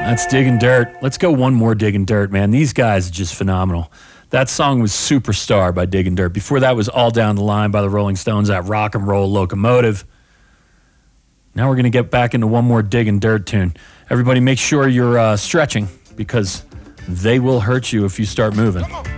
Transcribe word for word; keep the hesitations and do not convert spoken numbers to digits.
That's Digging Dirt. Let's go one more Digging Dirt, man. These guys are just phenomenal. That song was Superstar by Digging Dirt. Before that was All Down the Line by the Rolling Stones, that rock and roll locomotive. Now we're going to get back into one more Digging Dirt tune. Everybody make sure you're uh, stretching because they will hurt you if you start moving.